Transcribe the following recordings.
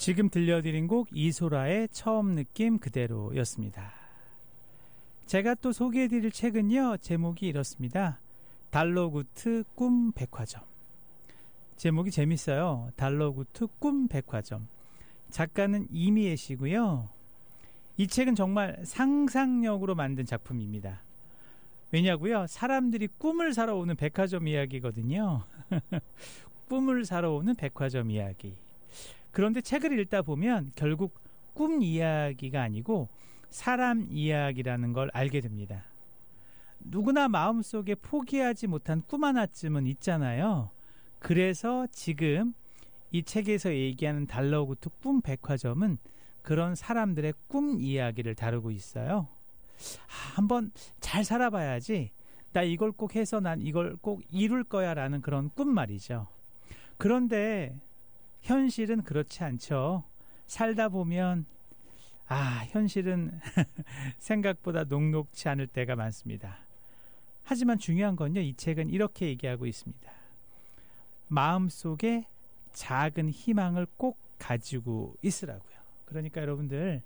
지금 들려드린 곡 이소라의 처음 느낌 그대로였습니다. 제가 또 소개해드릴 책은요, 제목이 이렇습니다. 달러구트 꿈 백화점. 제목이 재밌어요. 달러구트 꿈 백화점. 작가는 이미애 씨고요. 이 책은 정말 상상력으로 만든 작품입니다. 왜냐고요? 사람들이 꿈을 사러 오는 백화점 이야기거든요. 꿈을 사러 오는 백화점 이야기. 그런데 책을 읽다 보면 결국 꿈 이야기가 아니고 사람 이야기라는 걸 알게 됩니다. 누구나 마음속에 포기하지 못한 꿈 하나쯤은 있잖아요. 그래서 지금 이 책에서 얘기하는 달러구트 꿈 백화점은 그런 사람들의 꿈 이야기를 다루고 있어요. 한번 잘 살아봐야지, 나 이걸 꼭 해서 난 이걸 꼭 이룰 거야 라는 그런 꿈 말이죠. 그런데 현실은 그렇지 않죠. 살다 보면 현실은 생각보다 녹록지 않을 때가 많습니다. 하지만 중요한 건요, 이 책은 이렇게 얘기하고 있습니다. 마음속에 작은 희망을 꼭 가지고 있으라고요. 그러니까 여러분들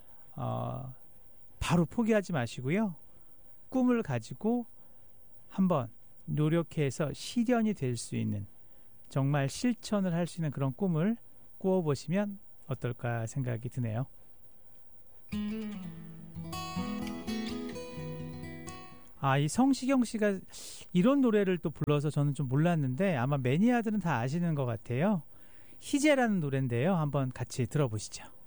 바로 포기하지 마시고요. 꿈을 가지고 한번 노력해서 실현이 될 수 있는, 정말 실천을 할 수 있는 그런 꿈을 꾸어보시면 어떨까 생각이 드네요. 이 성시경 씨가 이런 노래를 또 불러서 저는 좀 몰랐는데 아마 매니아들은 다 아시는 것 같아요. 희재라는 노래인데요. 한번 같이 들어보시죠.